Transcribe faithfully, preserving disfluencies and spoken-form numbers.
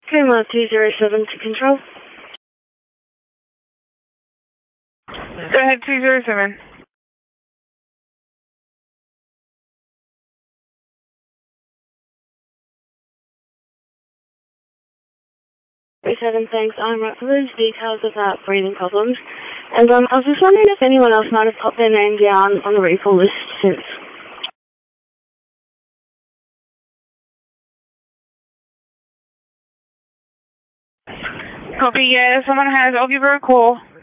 Lima two zero seven to control. Go ahead, two zero seven. Seven, thanks. I'm right for those details about breathing problems. And um, I was just wondering if anyone else might have popped their name down on the recall list since. Copy, yeah, someone has. I'll give her a call.